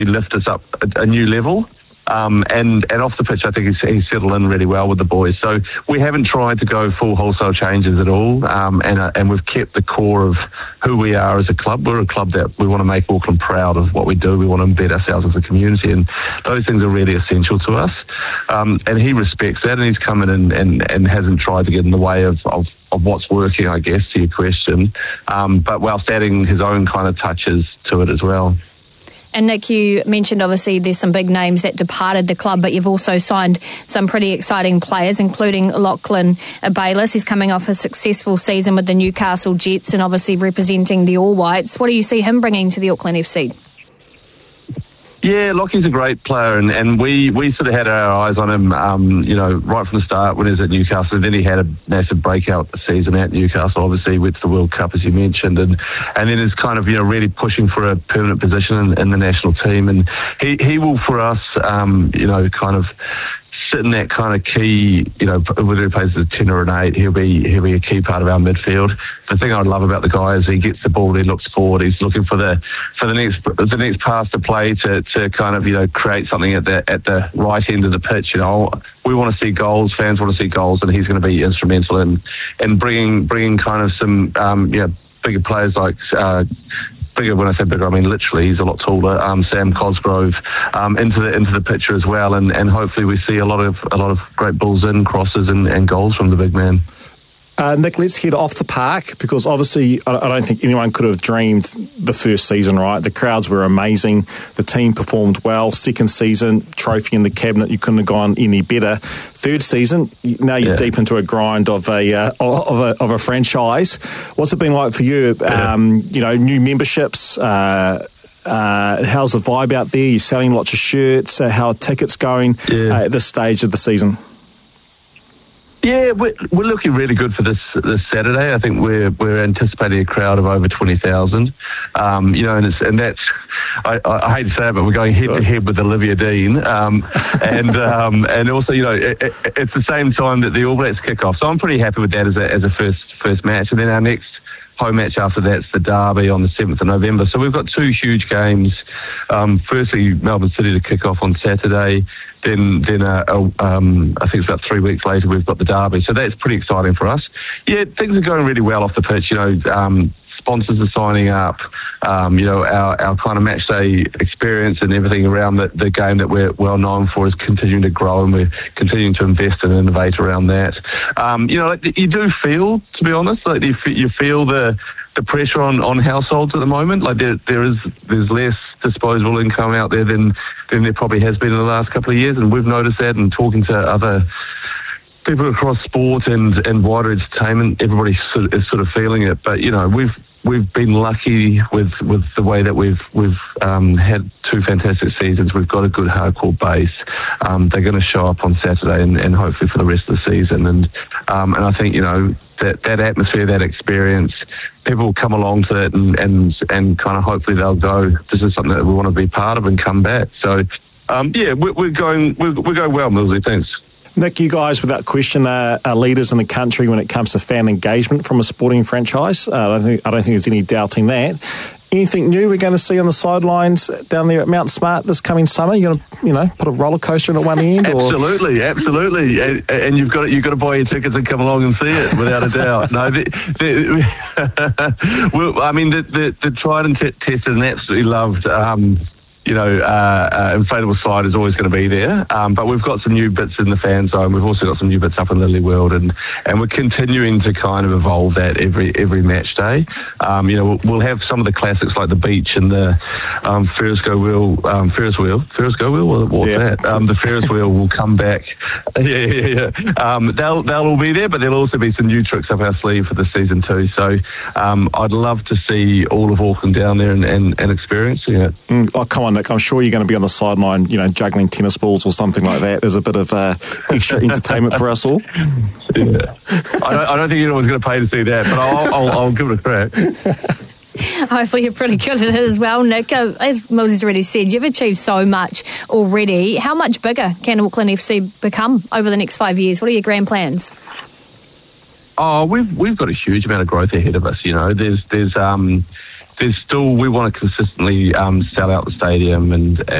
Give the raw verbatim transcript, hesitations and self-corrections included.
lift us up a, a new level. Um, and, and off the pitch, I think he's, he's settled in really well with the boys. So we haven't tried to go full wholesale changes at all, um, and uh, and we've kept the core of who we are as a club. We're a club that we want to make Auckland proud of what we do. We want to embed ourselves as a community, and those things are really essential to us. Um, and he respects that, and he's come in and, and, and hasn't tried to get in the way of, of, of what's working, I guess, to your question, um, but whilst adding his own kind of touches to it as well. And Nick, you mentioned obviously there's some big names that departed the club, but you've also signed some pretty exciting players, including Lachlan Bayliss. He's coming off a successful season with the Newcastle Jets and obviously representing the All Whites. What do you see him bringing to the Auckland F C? Yeah, Lockie's a great player, and, and we, we sort of had our eyes on him, um, you know, right from the start when he was at Newcastle. And then he had a massive breakout season at Newcastle, obviously, with the World Cup, as you mentioned, and and then is kind of, you know, really pushing for a permanent position in, in the national team. And he, he will, for us, um, you know, kind of sit in that kind of key, you know, whether he plays as a ten or an eight, he'll be he'll be a key part of our midfield. The thing I love about the guy is he gets the ball, he looks forward, he's looking for the for the next the next pass to play to, to kind of, you know, create something at the at the right end of the pitch. You know, we want to see goals, fans want to see goals, and he's going to be instrumental in in bringing bringing kind of some um, you know, bigger players like. Uh, Bigger, when I say bigger, I mean literally. He's a lot taller. Um, Sam Cosgrove um, into the into the picture as well, and, and hopefully we see a lot of a lot of great balls in, crosses, and, and goals from the big man. Uh, Nick, let's head off the park, because obviously I don't think anyone could have dreamed the first season, right? The crowds were amazing. The team performed well. Second season, trophy in the cabinet. You couldn't have gone any better. Third season, now you're yeah. deep into a grind of a, uh, of a of a franchise. What's it been like for you? Yeah. Um, you know, new memberships. Uh, uh, how's the vibe out there? You're selling lots of shirts. Uh, how are tickets going yeah. uh, at this stage of the season? Yeah, we're, we're looking really good for this this Saturday. I think we're we're anticipating a crowd of over twenty thousand. Um, you know, and it's, and that's I, I hate to say it, but we're going head to head with Olivia Dean, um, and um, and also, you know, it, it, it's the same time that the All Blacks kick off. So I'm pretty happy with that as a as a first first match, and then our next home match after that's the Derby on the seventh of November. So we've got two huge games. Um, firstly, Melbourne City to kick off on Saturday. Then, then uh, um, I think it's about three weeks later, we've got the Derby. So that's pretty exciting for us. Yeah, things are going really well off the pitch. You know, um, sponsors are signing up. Um, you know, our, our kind of match day experience and everything around the, the game that we're well known for is continuing to grow, and we're continuing to invest and innovate around that. Um, you know, like, you do feel, to be honest, like you, you feel the the pressure on, on households at the moment. Like there there is there's less disposable income out there than than there probably has been in the last couple of years, and we've noticed that. And talking to other people across sport and, and wider entertainment, everybody sort of, is sort of feeling it. But you know, we've we've been lucky with, with the way that we've we've um, had two fantastic seasons. We've got a good hardcore base. Um, they're going to show up on Saturday and, and hopefully for the rest of the season. And um, and I think, you know, that that atmosphere, that experience, people will come along to it and, and, and kind of hopefully they'll go, this is something that we want to be part of, and come back. So, um, yeah, we're, we're going we're, we're going well, Millsy. Thanks. Nick, you guys, without question, are, are leaders in the country when it comes to fan engagement from a sporting franchise. Uh, I don't think I don't think there's any doubting that. Anything new we're going to see on the sidelines down there at Mount Smart this coming summer? You're going to, you know, put a roller coaster at one end? Or? Absolutely, absolutely. And, and you've got you've got to buy your tickets and come along and see it, without a doubt. No, the, the, well, I mean, the, the, the tried and t- tested and absolutely loved. Um, You know, uh, uh, inflatable slide is always going to be there, um, but we've got some new bits in the fan zone. We've also got some new bits up in Lily World, and, and we're continuing to kind of evolve that every every match day. Um, you know, we'll, we'll have some of the classics like the beach and the um, Ferris go wheel, um, Ferris wheel, Ferris go wheel. What, what's yeah. that? Um, the Ferris wheel will come back. yeah, yeah, yeah. Um, they'll they'll all be there, but there'll also be some new tricks up our sleeve for the season too. So um, I'd love to see all of Auckland down there and, and, and experiencing it. Mm, oh, come on, Nick. I'm sure you're going to be on the sideline, you know, juggling tennis balls or something like that. There's a bit of uh, extra entertainment for us all. Yeah. I, don't, I don't think anyone's going to pay to see that, but I'll, I'll, I'll give it a crack. Hopefully you're pretty good at it as well, Nick. Uh, as Moses already said, you've achieved so much already. How much bigger can Auckland F C become over the next five years? What are your grand plans? Oh, we've we've got a huge amount of growth ahead of us. You know, there's there's um. there's still we want to consistently um, sell out the stadium and.